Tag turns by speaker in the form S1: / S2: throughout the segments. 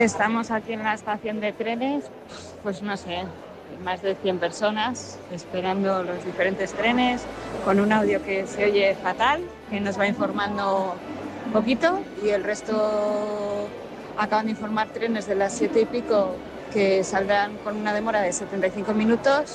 S1: Estamos aquí en la estación de trenes, pues no sé, más de 100 personas esperando los diferentes trenes, con un audio que se oye fatal, que nos va informando un poquito, y el resto acaban de informar trenes de las 7 y pico que saldrán con una demora de 75 minutos.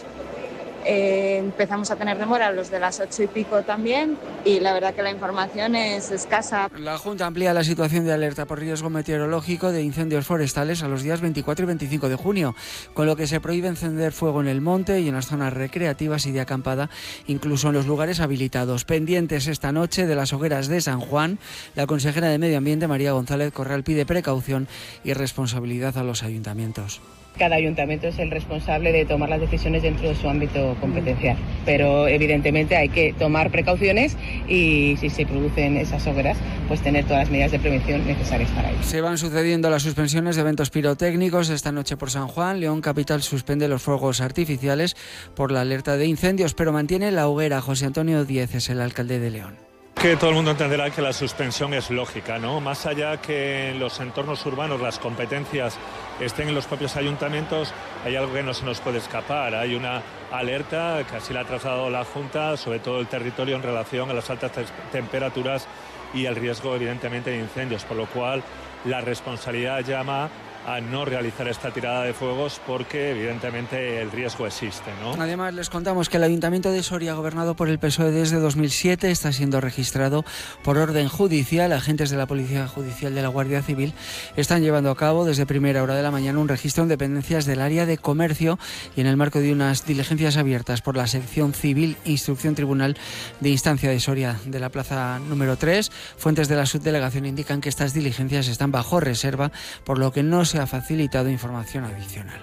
S1: Empezamos a tener demora los de las 8 y pico también, y la verdad que la información es escasa.
S2: La Junta amplía la situación de alerta por riesgo meteorológico de incendios forestales a los días 24 y 25 de junio, con lo que se prohíbe encender fuego en el monte y en las zonas recreativas y de acampada, incluso en los lugares habilitados. Pendientes esta noche de las hogueras de San Juan, la consejera de Medio Ambiente, María González Corral, pide precaución y responsabilidad a los ayuntamientos.
S3: Cada ayuntamiento es el responsable de tomar las decisiones dentro de su ámbito competencial, pero evidentemente hay que tomar precauciones y si se producen esas hogueras, pues tener todas las medidas de prevención necesarias para ello.
S2: Se van sucediendo las suspensiones de eventos pirotécnicos. Esta noche por San Juan, León Capital suspende los fuegos artificiales por la alerta de incendios, pero mantiene la hoguera. José Antonio Díez es el alcalde de León.
S4: Que todo el mundo entenderá que la suspensión es lógica, ¿no? Más allá que en los entornos urbanos las competencias estén en los propios ayuntamientos, hay algo que no se nos puede escapar. Hay una alerta que así la ha trazado la Junta, sobre todo el territorio en relación a las altas temperaturas y el riesgo evidentemente de incendios, por lo cual la responsabilidad llama a no realizar esta tirada de fuegos porque evidentemente el riesgo existe, ¿no?
S2: Además, les contamos que el Ayuntamiento de Soria, gobernado por el PSOE desde 2007, está siendo registrado por orden judicial. Agentes de la Policía Judicial de la Guardia Civil están llevando a cabo desde primera hora de la mañana un registro en dependencias del área de comercio y en el marco de unas diligencias abiertas por la sección civil Instrucción Tribunal de Instancia de Soria de la plaza número 3. Fuentes de la subdelegación indican que estas diligencias están bajo reserva, por lo que no se ha facilitado información adicional.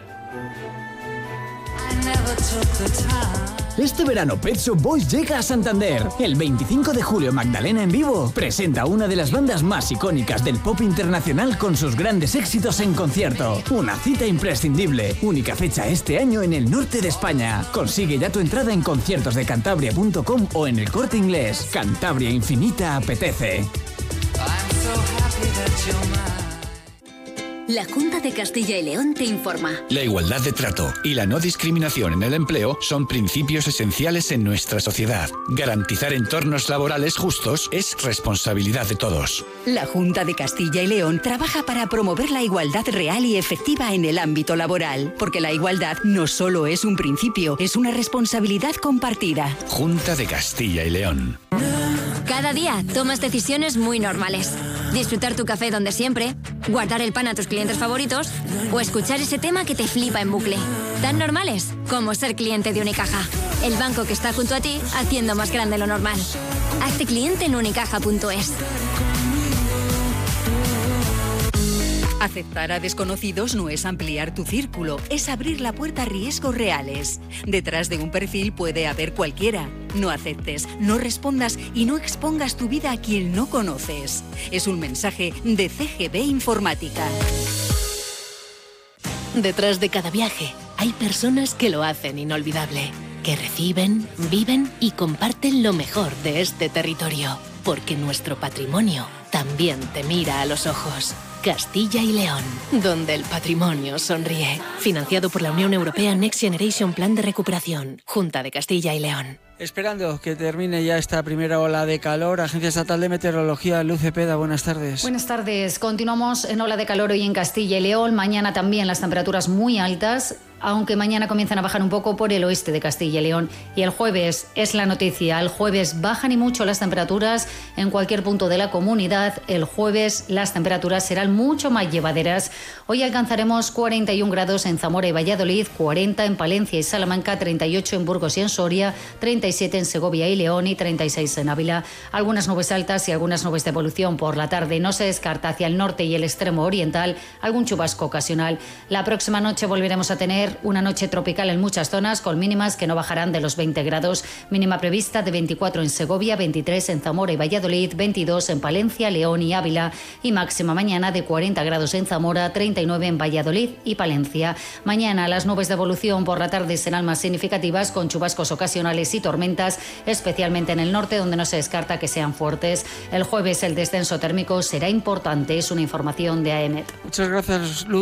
S5: Este verano Pet Shop Boys llega a Santander. El 25 de julio Magdalena en vivo presenta una de las bandas más icónicas del pop internacional con sus grandes éxitos en concierto. Una cita imprescindible. Única fecha este año en el norte de España. Consigue ya tu entrada en conciertosdecantabria.com o en El Corte Inglés. Cantabria Infinita apetece.
S6: La Junta de Castilla y León te informa.
S7: La igualdad de trato y la no discriminación en el empleo son principios esenciales en nuestra sociedad. Garantizar entornos laborales justos es responsabilidad de todos.
S6: La Junta de Castilla y León trabaja para promover la igualdad real y efectiva en el ámbito laboral, porque la igualdad no solo es un principio, es una responsabilidad compartida.
S7: Junta de Castilla y León.
S8: Cada día tomas decisiones muy normales. Disfrutar tu café donde siempre, guardar el pan a tus clientes favoritos o escuchar ese tema que te flipa en bucle. Tan normales como ser cliente de Unicaja, el banco que está junto a ti haciendo más grande lo normal. Hazte cliente en unicaja.es.
S6: Aceptar a desconocidos no es ampliar tu círculo, es abrir la puerta a riesgos reales. Detrás de un perfil puede haber cualquiera. No aceptes, no respondas y no expongas tu vida a quien no conoces. Es un mensaje de CGB Informática.
S9: Detrás de cada viaje hay personas que lo hacen inolvidable, que reciben, viven y comparten lo mejor de este territorio, porque nuestro patrimonio también te mira a los ojos. Castilla y León, donde el patrimonio sonríe. Financiado por la Unión Europea Next Generation Plan de Recuperación. Junta de Castilla y León.
S2: Esperando que termine ya esta primera ola de calor, Agencia Estatal de Meteorología, Luz Cepeda, buenas tardes.
S10: Buenas tardes. Continuamos en ola de calor hoy en Castilla y León. Mañana también las temperaturas muy altas, aunque mañana comienzan a bajar un poco por el oeste de Castilla y León. Y el jueves es la noticia. El jueves bajan y mucho las temperaturas en cualquier punto de la comunidad. El jueves las temperaturas serán mucho más llevaderas. Hoy alcanzaremos 41 grados en Zamora y Valladolid, 40 en Palencia y Salamanca, 38 en Burgos y en Soria, 37 en Segovia y León y 36 en Ávila. Algunas nubes altas y algunas nubes de evolución por la tarde. No se descarta hacia el norte y el extremo oriental algún chubasco ocasional. La próxima noche volveremos a tener ser una noche tropical en muchas zonas, con mínimas que no bajarán de los 20 grados. Mínima prevista de 24 en Segovia, 23 en Zamora y Valladolid, 22 en Palencia, León y Ávila, y máxima mañana de 40 grados en Zamora, 39 en Valladolid y Palencia. Mañana las nubes de evolución por la tarde serán más significativas, con chubascos ocasionales y tormentas, especialmente en el norte, donde no se descarta que sean fuertes. El jueves el descenso térmico será importante. Es una información de AEMET.
S2: Muchas gracias, Luz.